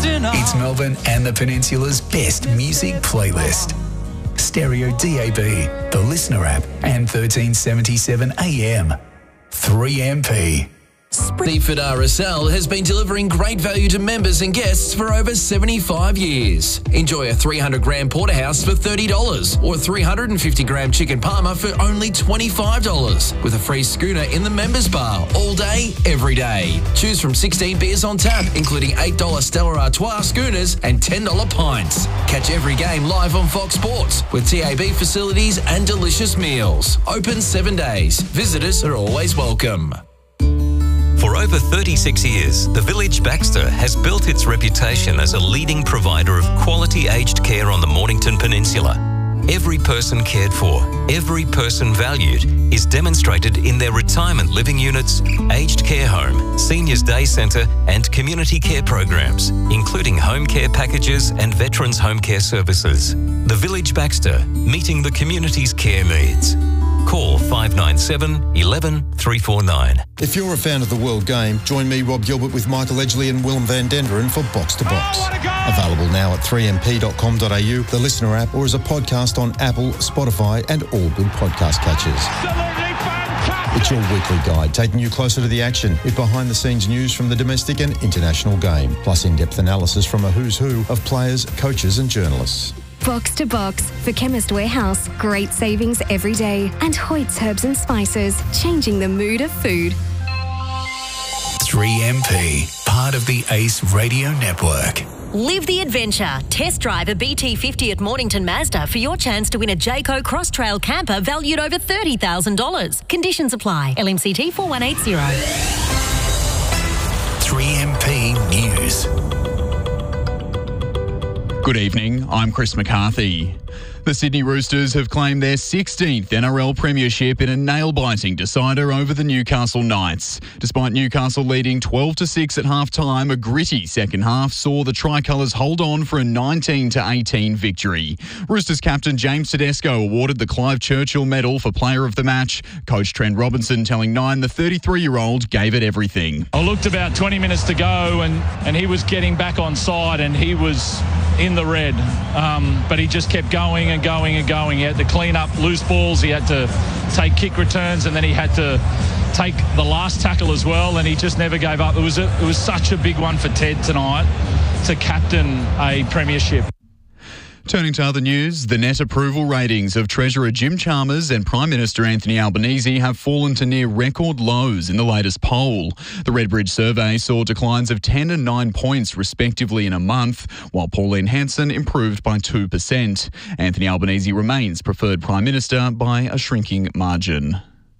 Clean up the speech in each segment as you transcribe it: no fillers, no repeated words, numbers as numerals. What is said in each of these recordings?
It's Melbourne and the Peninsula's best music playlist. Stereo DAB, the Listener app, and 1377 AM. 3MP. Seaford RSL has been delivering great value to members and guests for over 75 years. Enjoy a 300-gram porterhouse for $30 or a 350-gram chicken parma for only $25 with a free schooner in the members bar all day, every day. Choose from 16 beers on tap, including $8 Stella Artois schooners and $10 pints. Catch every game live on Fox Sports with TAB facilities and delicious meals. Open 7 days. Visitors are always welcome. For over 36 years, the Village Baxter has built its reputation as a leading provider of quality aged care on the Mornington Peninsula. Every person cared for, every person valued is demonstrated in their retirement living units, aged care home, seniors day centre and community care programs, including home care packages and veterans home care services. The Village Baxter, meeting the community's care needs. Call 597 11 349. If you're a fan of the World Game, join me, Rob Gilbert, with Michael Edgley and Willem van Denderen for Box to Box. Available now at 3mp.com.au, the Listener app, or as a podcast on Apple, Spotify and all good podcast catchers. It's your weekly guide, taking you closer to the action with behind-the-scenes news from the domestic and international game, plus in-depth analysis from a who's who of players, coaches and journalists. Box to Box for Chemist Warehouse. Great savings every day. And Hoyt's Herbs and Spices, changing the mood of food. 3MP, part of the Ace Radio Network. Live the adventure. Test drive a BT50 at Mornington Mazda for your chance to win a Jayco Cross Trail camper valued over $30,000. Conditions apply. LMCT 4180. 3MP News. Good evening, I'm Chris McCarthy. The Sydney Roosters have claimed their 16th NRL premiership in a nail-biting decider over the Newcastle Knights. Despite Newcastle leading 12-6 at half-time, a gritty second half saw the Tricolours hold on for a 19-18 victory. Roosters captain James Tedesco awarded the Clive Churchill Medal for Player of the Match. Coach Trent Robinson telling Nine the 33-year-old gave it everything. I looked about 20 minutes to go and he was getting back on side and he was in the red, but he just kept going and going and going. He had to clean up loose balls, he had to take kick returns, and then he had to take the last tackle as well, and he just never gave up. It was such a big one for Ted tonight to captain a premiership. Turning to other news, the net approval ratings of Treasurer Jim Chalmers and Prime Minister Anthony Albanese have fallen to near record lows in the latest poll. The Redbridge survey saw declines of 10 and 9 points respectively in a month, while Pauline Hanson improved by 2%. Anthony Albanese remains preferred Prime Minister by a shrinking margin.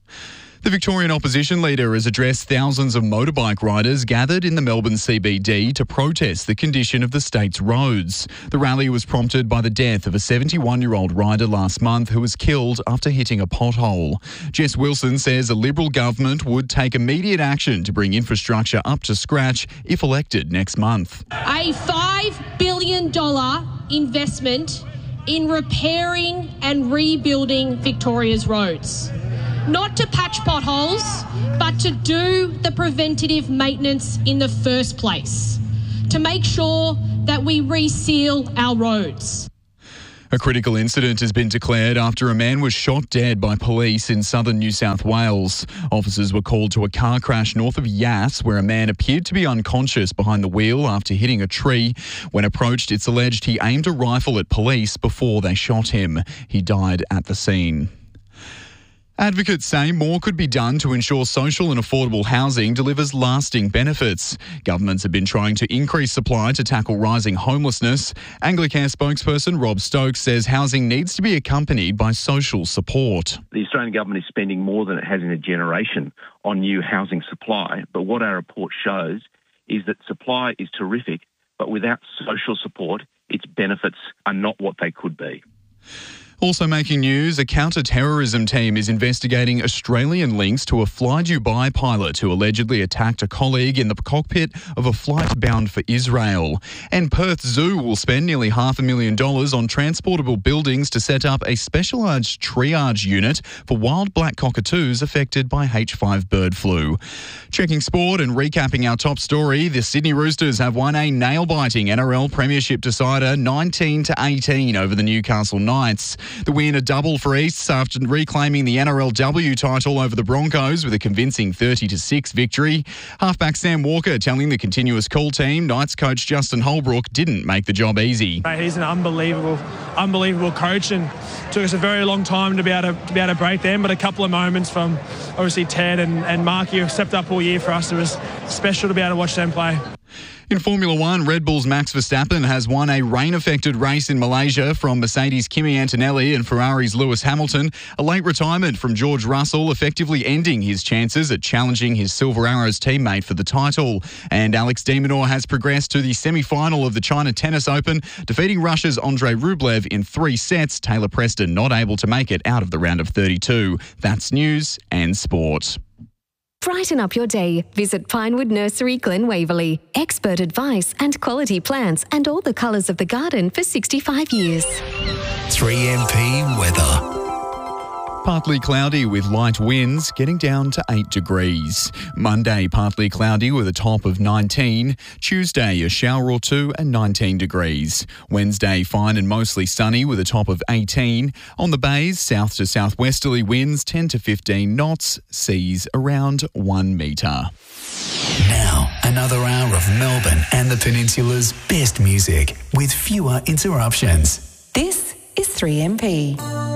The Victorian opposition leader has addressed thousands of motorbike riders gathered in the Melbourne CBD to protest the condition of the state's roads. The rally was prompted by the death of a 71-year-old rider last month who was killed after hitting a pothole. Jess Wilson says a Liberal government would take immediate action to bring infrastructure up to scratch if elected next month. A $5 billion investment in repairing and rebuilding Victoria's roads. Not to patch potholes, but to do the preventative maintenance in the first place, to make sure that we reseal our roads. A critical incident has been declared after a man was shot dead by police in southern New South Wales. Officers were called to a car crash north of Yass where a man appeared to be unconscious behind the wheel after hitting a tree. When approached, it's alleged he aimed a rifle at police before they shot him. He died at the scene. Advocates say more could be done to ensure social and affordable housing delivers lasting benefits. Governments have been trying to increase supply to tackle rising homelessness. Anglicare spokesperson Rob Stokes says housing needs to be accompanied by social support. The Australian government is spending more than it has in a generation on new housing supply, but what our report shows is that supply is terrific, but without social support, its benefits are not what they could be. Also making news, a counter-terrorism team is investigating Australian links to a Fly Dubai pilot who allegedly attacked a colleague in the cockpit of a flight bound for Israel. And Perth Zoo will spend nearly $500,000 on transportable buildings to set up a specialised triage unit for wild black cockatoos affected by H5 bird flu. Checking sport and recapping our top story, the Sydney Roosters have won a nail-biting NRL Premiership decider 19-18 over the Newcastle Knights. The win a double for Easts after reclaiming the NRLW title over the Broncos with a convincing 30-6 victory. Halfback Sam Walker telling the Continuous Call team Knights coach Justin Holbrook didn't make the job easy. He's an unbelievable coach, and took us a very long time to be able to break them, but a couple of moments from obviously Ted and Marky, who stepped up all year for us. It was special to be able to watch them play. In Formula One, Red Bull's Max Verstappen has won a rain-affected race in Malaysia from Mercedes' Kimi Antonelli and Ferrari's Lewis Hamilton. A late retirement from George Russell effectively ending his chances at challenging his Silver Arrows teammate for the title. And Alex de Minaur has progressed to the semi-final of the China Tennis Open, defeating Russia's Andrei Rublev in 3 sets. Taylor Preston not able to make it out of the round of 32. That's news and sport. Brighten up your day. Visit Pinewood Nursery, Glen Waverley. Expert advice and quality plants and all the colours of the garden for 65 years. 3MP weather. Partly cloudy with light winds, getting down to 8 degrees. Monday, partly cloudy with a top of 19. Tuesday, a shower or two and 19 degrees. Wednesday, fine and mostly sunny with a top of 18. On the bays, south to southwesterly winds 10 to 15 knots, seas around 1 metre. Now, another hour of Melbourne and the Peninsula's best music with fewer interruptions. This is 3MP.